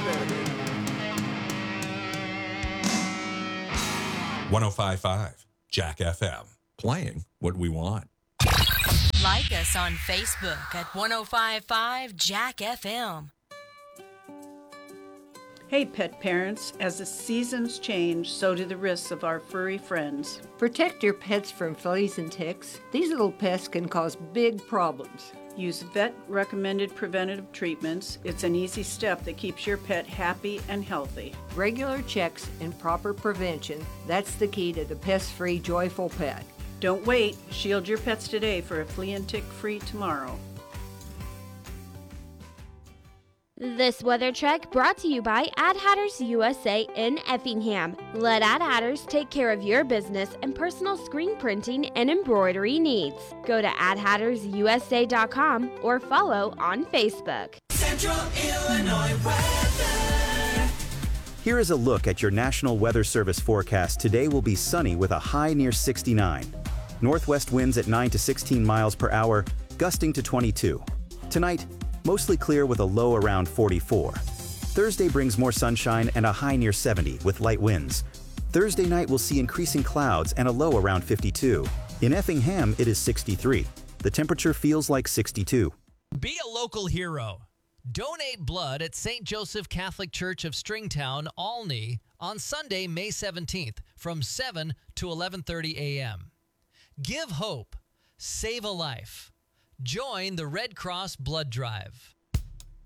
baby. 105.5 Jack FM. Playing what we want. Like us on Facebook at 105.5 Jack FM. Hey, pet parents, as the seasons change, so do the risks of our furry friends. Protect your pets from fleas and ticks. These little pests can cause big problems. Use vet-recommended preventative treatments. It's an easy step that keeps your pet happy and healthy. Regular checks and proper prevention, that's the key to the pest-free, joyful pet. Don't wait. Shield your pets today for a flea and tick-free tomorrow. This weather check brought to you by Ad Hatters USA in Effingham. Let Ad Hatters take care of your business and personal screen printing and embroidery needs. Go to adhattersusa.com or follow on Facebook. Central Illinois weather. Here is a look at your National Weather Service forecast. Today will be sunny with a high near 69. Northwest winds at 9 to 16 miles per hour, gusting to 22. Tonight, mostly clear with a low around 44. Thursday brings more sunshine and a high near 70 with light winds. Thursday night will see increasing clouds and a low around 52. In Effingham, it is 63. The temperature feels like 62. Be a local hero. Donate blood at St. Joseph Catholic Church of Stringtown, Olney, on Sunday, May 17th from 7 to 11:30 a.m. Give hope. Save a life. Join the Red Cross Blood Drive.